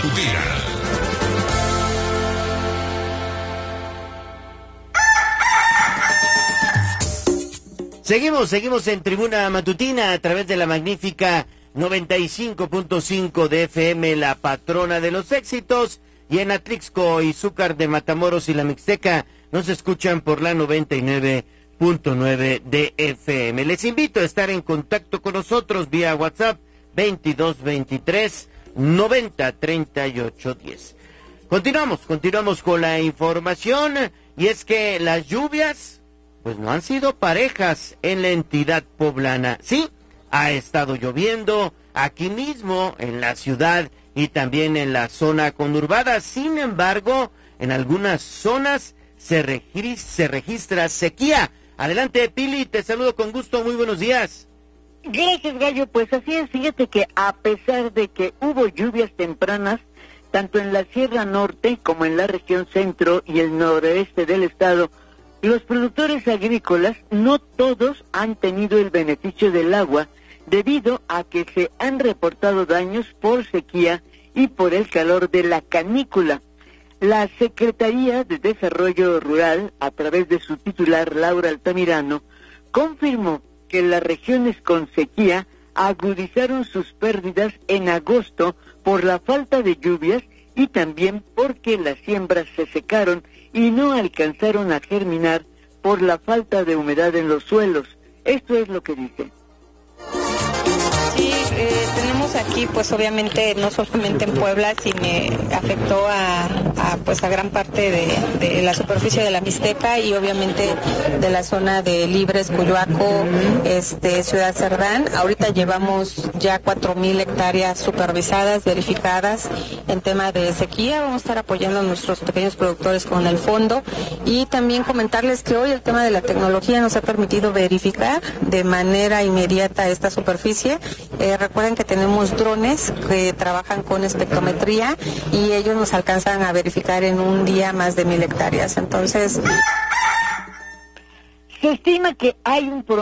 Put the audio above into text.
Seguimos en Tribuna Matutina a través de la magnífica 95.5 de FM, la patrona de los éxitos, y en Atlixco, Izúcar de Matamoros y la Mixteca nos escuchan por la 99.9 de FM. Les invito a estar en contacto con nosotros vía WhatsApp 2223 90 38 10. Continuamos con la información, y es que las lluvias pues no han sido parejas en la entidad poblana. Sí, ha estado lloviendo aquí mismo en la ciudad y también en la zona conurbada. Sin embargo, en algunas zonas se registra sequía. Adelante, Pili, te saludo con gusto, muy buenos días. Gracias, Gallo, pues así es. Fíjate que a pesar de que hubo lluvias tempranas, tanto en la Sierra Norte como en la región centro y el noroeste del estado, los productores agrícolas no todos han tenido el beneficio del agua, debido a que se han reportado daños por sequía y por el calor de la canícula. La Secretaría de Desarrollo Rural, a través de su titular Laura Altamirano, confirmó que las regiones con sequía agudizaron sus pérdidas en agosto por la falta de lluvias y también porque las siembras se secaron y no alcanzaron a germinar por la falta de humedad en los suelos. Esto es lo que dice. Sí, tenemos aquí, pues obviamente, no solamente en Puebla, sino afectó a gran parte de la superficie de la Mixteca y obviamente de la zona de Libres, Coyoaco, Ciudad Cerdán. Ahorita llevamos ya 4,000 hectáreas supervisadas, verificadas en tema de sequía. Vamos a estar apoyando a nuestros pequeños productores con el fondo, y también comentarles que hoy el tema de la tecnología nos ha permitido verificar de manera inmediata esta superficie. Recuerden que tenemos drones que trabajan con espectrometría y ellos nos alcanzan a verificar en un día más de 1,000 hectáreas. Entonces, se estima que hay un